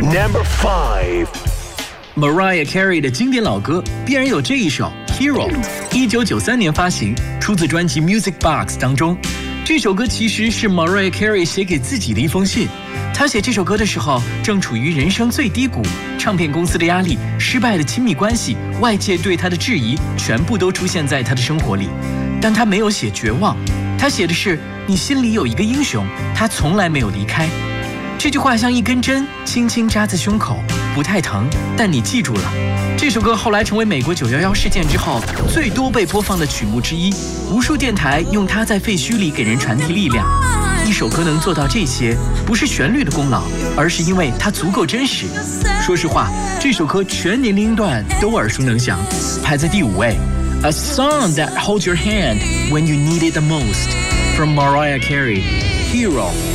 Number 5. Mariah Carey 的经典老歌必然有这一首 Hero， 1993年发行，出自专辑 Music Box 当中。这首歌其实是 Mariah Carey 写给自己的一封信。她写这首歌的时候正处于人生最低谷，唱片公司的压力、失败的亲密关系、外界对她的质疑，全部都出现在她的生活里。但她没有写绝望，她写的是你心里有一个英雄，他从来没有离开。这句话像一根针轻轻扎在胸口，不太疼，但你记住了。这首歌后来成为美国911事件之后最多被播放的曲目之一，无数电台用它在废墟里给人传递力量。一首歌能做到这些，不是旋律的功劳，而是因为它足够真实。说实话，这首歌全年龄段都耳熟能详，排在第5位。A song that holds your hand when you need it the most, from Mariah Carey, Hero.